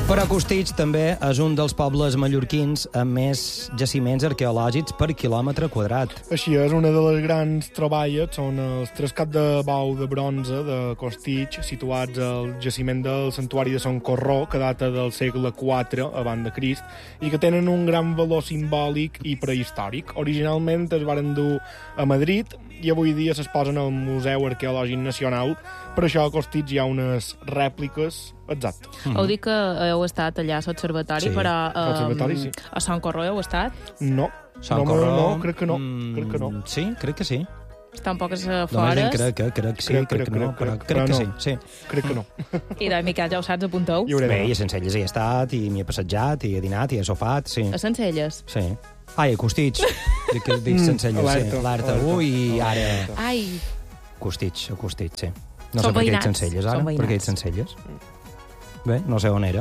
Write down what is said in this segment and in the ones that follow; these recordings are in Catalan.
Però Costitx també és un dels pobles mallorquins amb més jaciments arqueològics per quilòmetre quadrat. Així és, una de les grans troballes són els 3 caps de bou de bronze de Costitx, situats al jaciment del santuari de Son Corró, que data del segle IV abans de Crist, i que tenen un gran valor simbòlic i prehistòric. Originalment es varen dur a Madrid i avui dia s'exposen al Museu Arqueològic Nacional. Per això a Costitx hi ha unes rèpliques exactes. Heu dit que heu estat allà a l'observatori, Sí, però l'observatori, sí. a Sant Corró heu estat? No, no, crec que no. Crec que no. Sí, crec que sí. Estan poques La fores. gent crec que sí, crec que no, però crec que sí. Crec que no. I de Miquel, ja ho saps, apunteu? Hi hauré Bé, d'anar. i a Sencelles hi he estat, i m'hi he passejat, i he dinat, i he sofat, sí. A Sencelles? Sí. Ai, a Costitx. Dic Sencelles, sí. Alerta, i ara... Ai, Costitx, sí. No Són sé per què he dit veïnats, Sencelles, ara. són Per què he dit veïnats. Sencelles? Bé, no sé on era.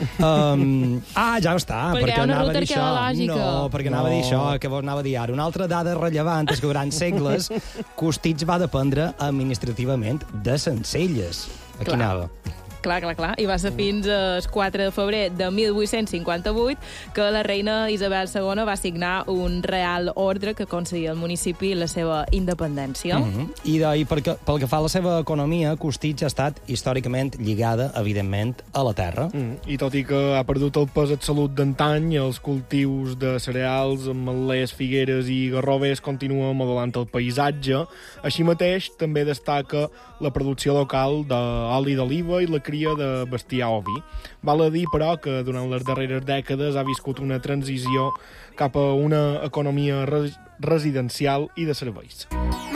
Ja està. Perquè hi ha una anava a ruta dir això. arqueològica. No, perquè anava a dir això, que vos anava a dir ara. Una altra dada rellevant és que durant segles Costitx va dependre administrativament de Sencelles. Aquí Clar. anava. clar. I va ser fins al 4 de febrer de 1858 que la reina Isabel II va signar un real ordre que concedia al municipi la seva independència. I pel que fa a la seva economia, Costitx ha estat històricament lligada, evidentment, a la terra. I tot i que ha perdut el pes absolut d'antany, els cultius de cereals, ametlers, figueres i garrovers continuen modelant el paisatge. Així mateix, també destaca la producció local d'oli d'oliva i la cria de bestiar ovi. Val a dir, però, que durant les darreres dècades ha viscut una transició cap a una economia residencial i de serveis.